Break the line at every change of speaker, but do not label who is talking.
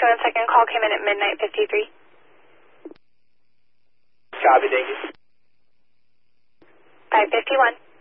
61 second call came in at midnight 53.
Copy, thank you.
551.